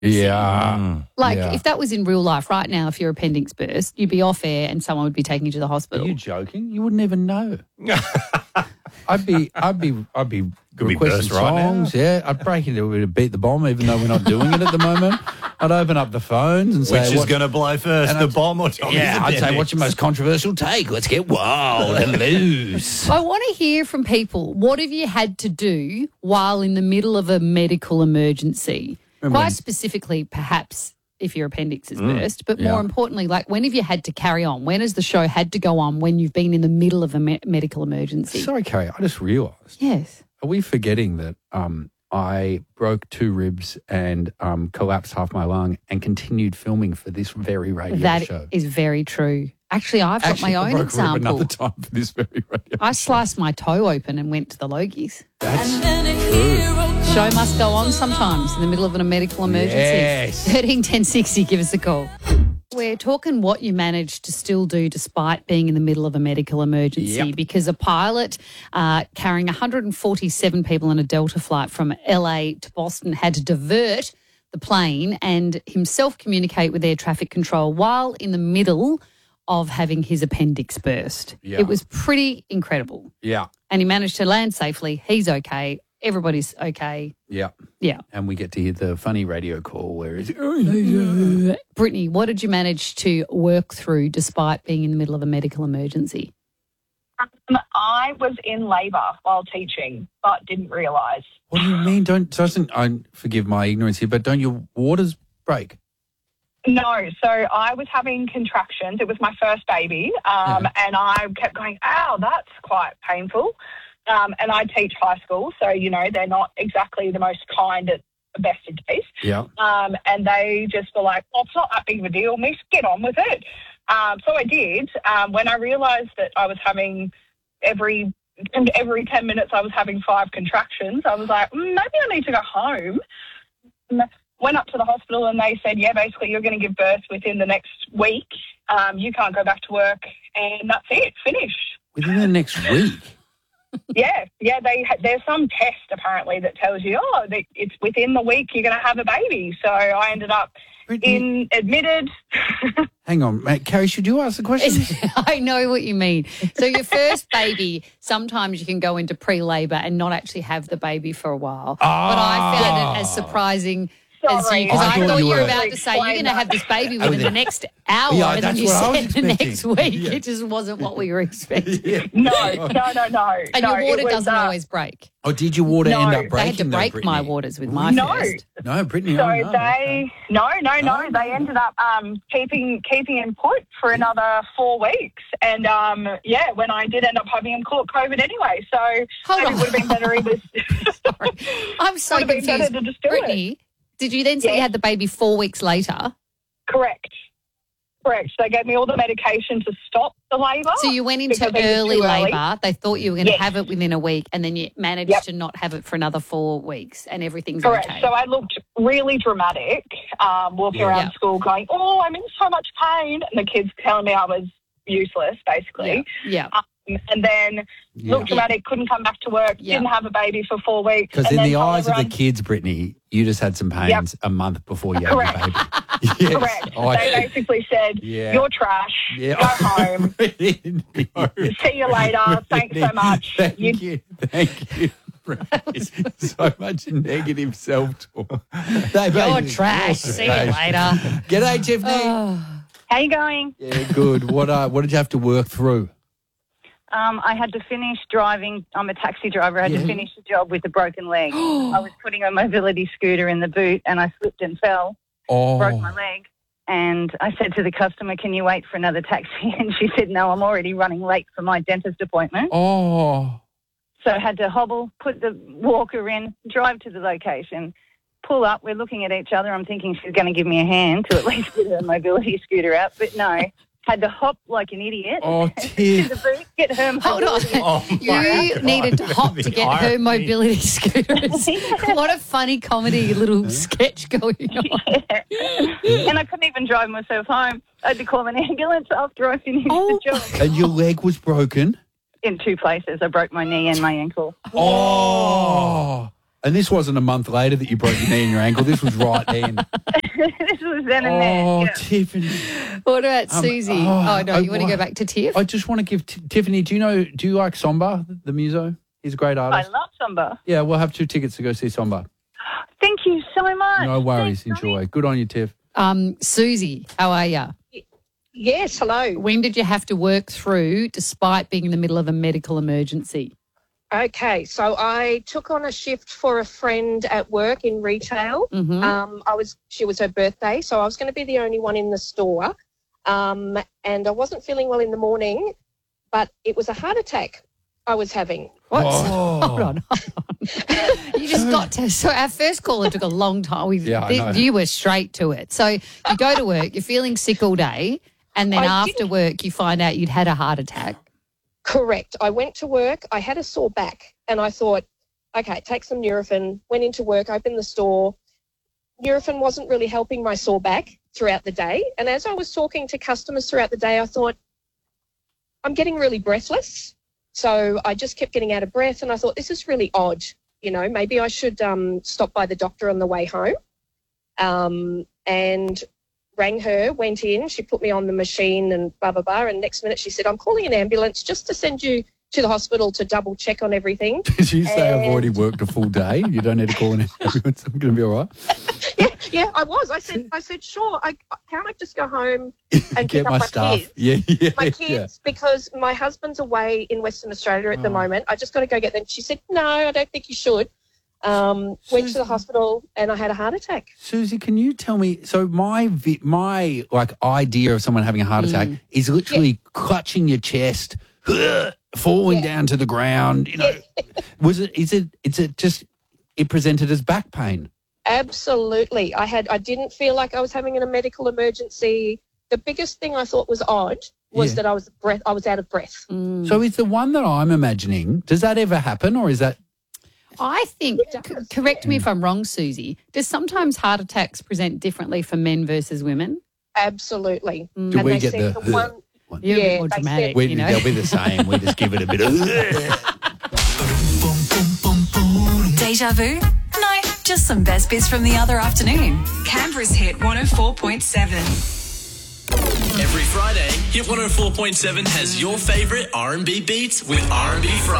Yeah. If that was in real life right now, if your appendix burst, you'd be off air and someone would be taking you to the hospital. Are you joking? You wouldn't even know. I'd be requesting burst right now. songs. Yeah, I'd break into it, beat the bomb, even though we're not doing it at the moment. I'd open up the phones and say, which is going to blow first, the bomb or Tommy? Yeah, I'd say, what's your most controversial take? Let's get wild and loose. I want to hear from people. What have you had to do while in the middle of a medical emergency? Quite specifically, perhaps, if your appendix is burst, but more importantly, when have you had to carry on? When has the show had to go on when you've been in the middle of a medical emergency? Sorry, Carrie, I just realised. Yes. Are we forgetting that I broke 2 ribs and collapsed half my lung and continued filming for this very radio show? That is very true. Actually, I've got my own example. Another time for this very radio I sliced my toe open and went to the Logies. That's true. Show must go on sometimes in the middle of a medical emergency. Yes. 13 10 60, give us a call. We're talking what you managed to still do despite being in the middle of a medical emergency because a pilot carrying 147 people on a Delta flight from LA to Boston had to divert the plane and himself communicate with air traffic control while in the middle of having his appendix burst. Yeah. It was pretty incredible. Yeah. And he managed to land safely. He's okay. Everybody's okay. Yeah. Yeah. And we get to hear the funny radio call where it's... Brittany, what did you manage to work through despite being in the middle of a medical emergency? I was in labour while teaching, but didn't realise. What do you mean? Forgive my ignorance here, but don't your waters break? No, so I was having contractions. It was my first baby, and I kept going, ow, that's quite painful. And I teach high school, so, they're not exactly the most kind at the best of days. Yeah. And they just were like, it's not that big of a deal, miss, get on with it. So I did. When I realised that I was having every 10 minutes I was having 5 contractions, I was like, maybe I need to go home. Went up to the hospital and they said, basically you're going to give birth within the next week. You can't go back to work, and that's it, finished. Within the next week? Yeah. There's some test apparently that tells you, it's within the week you're going to have a baby. So I ended up admitted. Hang on, mate. Carrie, should you ask the question? I know what you mean. So your first baby, sometimes you can go into pre-labour and not actually have the baby for a while. But I found it as surprising as you, because I thought you were about to say you're going to have this baby within the next hour, and then you said the next week. Yeah. It just wasn't what we were expecting. No. And your water doesn't always break. Oh, did your water end up breaking? They had to break my waters with my first. No, Brittany. So they they ended up keeping him put for another 4 weeks, and when I did end up having him, caught COVID anyway. So it would have been better he was. Sorry. I'm so confused, Brittany. Did you then say you had the baby 4 weeks later? Correct. So they gave me all the medication to stop the labour. So you went into early labour. They thought you were going to have it within a week, and then you managed to not have it for another 4 weeks, and everything's okay. So I looked really dramatic, walking around school going, I'm in so much pain. And the kids telling me I was useless, basically. Yeah. And then looked dramatic, couldn't come back to work, didn't have a baby for 4 weeks. Because in the eyes of the kids, Brittany, you just had some pains a month before you had your baby. Yes. Correct. They basically said, you're trash, go home, see you later, thanks so much. Thank you. So much negative self-talk. You're trash, see you later. G'day, Tiffany. How you going? Yeah, good. What did you have to work through? I had to finish driving. I'm a taxi driver. I had to finish the job with a broken leg. I was putting a mobility scooter in the boot and I slipped and fell, broke my leg. And I said to the customer, can you wait for another taxi? And she said, no, I'm already running late for my dentist appointment. Oh. So I had to hobble, put the walker in, drive to the location, pull up. We're looking at each other. I'm thinking she's going to give me a hand to at least get her mobility scooter out. But no. Had to hop like an idiot to the boot, get her mobility. Hold on. You needed to hop to get her mobility scooters. What a funny comedy little sketch going on. And I couldn't even drive myself home. I had to call an ambulance after I finished the job. And your leg was broken? In 2 places. I broke my knee and my ankle. Oh. And this wasn't a month later that you broke your knee and your ankle. This was right then. This was then and there. Oh, Yeah. Tiffany. What about Susie? You want to go back to Tiff? I just want to give Tiffany, do you like Somba, the muso? He's a great artist. I love Somba. Yeah, we'll have 2 tickets to go see Somba. Thank you so much. No worries. Thanks, Enjoy. Good on you, Tiff. Susie, how are you? Yes, hello. When did you have to work through despite being in the middle of a medical emergency? Okay, so I took on a shift for a friend at work in retail. Mm-hmm. She was her birthday, so I was going to be the only one in the store. And I wasn't feeling well in the morning, but it was a heart attack I was having. What? Hold on. You just got to. So our first caller took a long time. I know. You were straight to it. So you go to work, you're feeling sick all day, and then after work you find out you'd had a heart attack. Correct. I went to work. I had a sore back, and I thought, okay, take some Nurofen. Went into work, opened the store. Nurofen wasn't really helping my sore back throughout the day. And as I was talking to customers throughout the day, I thought, I'm getting really breathless. So I just kept getting out of breath, and I thought, this is really odd. Maybe I should stop by the doctor on the way home. And rang her, went in, she put me on the machine and blah, blah, blah. And next minute she said, I'm calling an ambulance just to send you to the hospital to double check on everything. Did you say I've already worked a full day? You don't need to call an ambulance. I'm going to be all right. Yeah, I was. I said, sure. Can't I just go home and get pick up my my stuff? kids? Yeah. My kids, because my husband's away in Western Australia at the moment. I just got to go get them. She said, no, I don't think you should. Went to the hospital and I had a heart attack. Susie, can you tell me? So my idea of someone having a heart attack is literally clutching your chest, falling down to the ground. Is it just it presented as back pain? Absolutely. I didn't feel like I was having a medical emergency. The biggest thing I thought was odd was that I was out of breath. So is the one that I'm imagining, does that ever happen, or is that? I think, correct me if I'm wrong, Susie, does sometimes heart attacks present differently for men versus women? Absolutely. Do we get the one? You're a bit more dramatic, They'll be the same. We just give it a bit of... Deja vu? No, just some best bits from the other afternoon. Canberra's Hit 104.7. Every Friday, Hit 104.7 has your favourite R&B beats with R&B Friday.